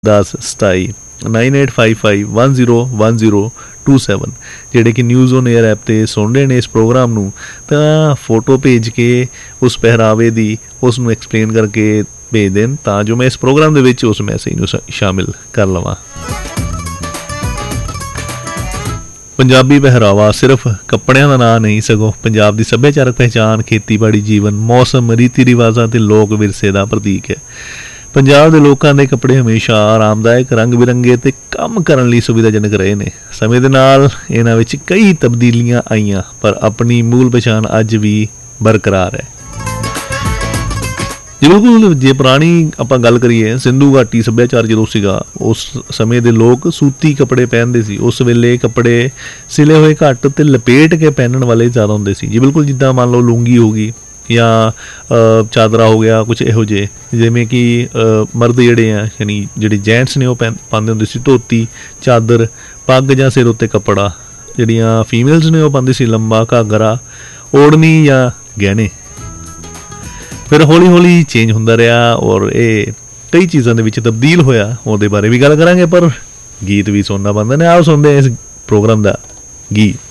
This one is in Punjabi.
10 27 9855101027 ਜਿਹੜੇ ਕਿ ਨਿਊਜ਼ ਔਨ ਏਅਰ ਐਪ 'ਤੇ ਸੁਣ ਰਹੇ ਨੇ ਇਸ ਪ੍ਰੋਗਰਾਮ ਨੂੰ, ਤਾਂ ਫੋਟੋ ਭੇਜ ਕੇ ਉਸ ਪਹਿਰਾਵੇ ਦੀ ਉਸ ਨੂੰ ਐਕਸਪਲੇਨ ਕਰਕੇ ਭੇਜ ਦੇਣ ਤਾਂ ਜੋ ਮੈਂ ਇਸ ਪ੍ਰੋਗਰਾਮ ਦੇ ਵਿੱਚ ਉਸ ਮੈਸੇਜ ਨੂੰ ਸ਼ਾਮਿਲ ਕਰ ਲਵਾਂ। ਪੰਜਾਬੀ ਪਹਿਰਾਵਾ ਸਿਰਫ ਕੱਪੜਿਆਂ ਦਾ ਨਾਂ ਨਹੀਂ, ਸਗੋਂ ਪੰਜਾਬ ਦੀ ਸੱਭਿਆਚਾਰਕ ਪਹਿਚਾਣ, ਖੇਤੀਬਾੜੀ, ਜੀਵਨ, ਮੌਸਮ, ਰੀਤੀ ਰਿਵਾਜ਼ਾਂ ਅਤੇ ਲੋਕ ਵਿਰਸੇ ਦਾ ਪ੍ਰਤੀਕ ਹੈ। ਪੰਜਾਬ ਦੇ ਲੋਕਾਂ ਦੇ ਕੱਪੜੇ ਹਮੇਸ਼ਾ ਆਰਾਮਦਾਇਕ, ਰੰਗ ਬਿਰੰਗੇ ਅਤੇ ਕੰਮ ਕਰਨ ਲਈ ਸੁਵਿਧਾਜਨਕ ਰਹੇ ਨੇ। ਸਮੇਂ ਦੇ ਨਾਲ ਇਹਨਾਂ ਵਿੱਚ ਕਈ ਤਬਦੀਲੀਆਂ ਆਈਆਂ, ਪਰ ਆਪਣੀ ਮੂਲ ਪਛਾਣ ਅੱਜ ਵੀ ਬਰਕਰਾਰ ਹੈ। ਜੀ ਬਿਲਕੁਲ, ਜੇ ਪੁਰਾਣੀ ਆਪਾਂ ਗੱਲ ਕਰੀਏ, ਸਿੰਧੂ ਘਾਟੀ ਸੱਭਿਆਚਾਰ ਜਦੋਂ ਸੀਗਾ, ਉਸ ਸਮੇਂ ਦੇ ਲੋਕ ਸੂਤੀ ਕੱਪੜੇ ਪਹਿਨਦੇ ਸੀ। ਉਸ ਵੇਲੇ ਕੱਪੜੇ ਸਿਲੇ ਹੋਏ ਘੱਟ ਅਤੇ ਲਪੇਟ ਕੇ ਪਹਿਨਣ ਵਾਲੇ ਜ਼ਿਆਦਾ ਹੁੰਦੇ ਸੀ। ਜੀ ਬਿਲਕੁਲ, ਜਿੱਦਾਂ ਮੰਨ ਲਓ ਲੂੰਗੀ ਹੋ ਗਈ ਜਾਂ ਚਾਦਰਾ ਹੋ ਗਿਆ, ਕੁਛ ਇਹੋ ਜਿਹੇ, ਜਿਵੇਂ ਕਿ ਮਰਦ ਜਿਹੜੇ ਆ, ਯਾਨੀ ਜਿਹੜੇ ਜੈਂਟਸ ਨੇ ਉਹ ਪਾਉਂਦੇ ਹੁੰਦੇ ਸੀ ਧੋਤੀ, ਚਾਦਰ, ਪੱਗ ਜਾਂ ਸਿਰ ਉੱਤੇ ਕੱਪੜਾ। ਜਿਹੜੀਆਂ ਫੀਮੇਲਸ ਨੇ ਉਹ ਪਾਉਂਦੇ ਸੀ ਲੰਬਾ ਘਾਗਰਾ, ਓੜਨੀ ਜਾਂ ਗਹਿਣੇ। ਫਿਰ ਹੌਲੀ ਹੌਲੀ ਚੇਂਜ ਹੁੰਦਾ ਰਿਹਾ ਔਰ ਇਹ ਕਈ ਚੀਜ਼ਾਂ ਦੇ ਵਿੱਚ ਤਬਦੀਲ ਹੋਇਆ, ਉਹਦੇ ਬਾਰੇ ਵੀ ਗੱਲ ਕਰਾਂਗੇ, ਪਰ ਗੀਤ ਵੀ ਸੁਣਨਾ ਬਣਦਾ ਨੇ। ਆਓ ਸੁਣਦੇ ਇਸ ਪ੍ਰੋਗਰਾਮ ਦਾ ਗੀਤ।